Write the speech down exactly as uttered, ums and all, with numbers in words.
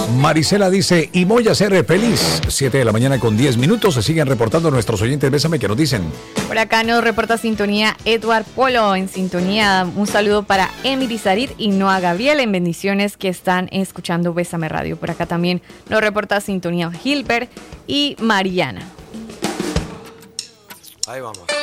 Marisela dice, y voy a ser feliz. siete de la mañana con diez minutos. Se siguen reportando nuestros oyentes. Bésame, ¿qué nos dicen? Por acá nos reporta sintonía Edward Polo en sintonía. Un saludo para Emily Sarit y Noa Gabriel en bendiciones que están escuchando Bésame Radio. Por acá también nos reporta sintonía Gilbert y Mariana. Ahí vamos.